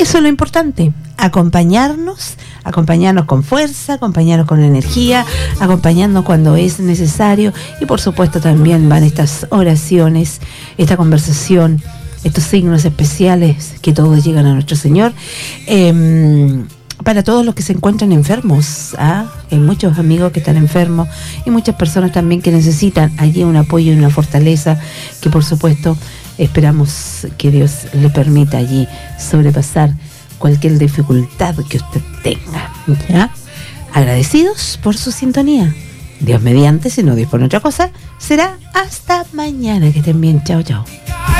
Eso es lo importante, acompañarnos con fuerza, acompañarnos con energía, acompañarnos cuando es necesario, y por supuesto también van estas oraciones, esta conversación, estos signos especiales que todos llegan a nuestro Señor. Para todos los que se encuentran enfermos, hay muchos amigos que están enfermos y muchas personas también que necesitan allí un apoyo y una fortaleza, que por supuesto esperamos que Dios le permita allí sobrepasar cualquier dificultad que usted tenga, ¿ya? Agradecidos por su sintonía. Dios mediante, si no dispone otra cosa, será hasta mañana. Que estén bien. Chao, chao.